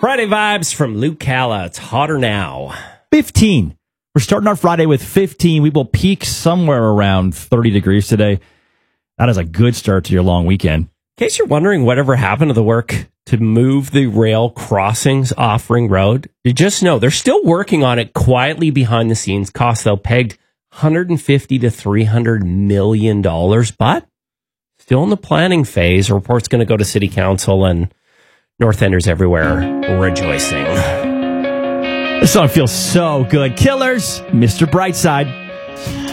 Friday vibes from Luke Calla. It's hotter now. 15. We're starting our Friday with 15. We will peak somewhere around 30 degrees today. That is a good start to your long weekend. In case you're wondering whatever happened to the work to move the rail crossings off Ring Road, you just know they're still working on it quietly behind the scenes. Cost, though, pegged $150 to $300 million, but still in the planning phase. A report's going to go to City Council, and North Enders everywhere rejoicing. This song feels so good. Killers, Mr. Brightside.